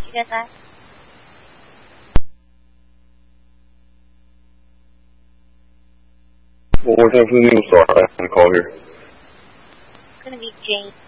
you get that? One more time for the needle star. I have to call here. It's going to be Jane.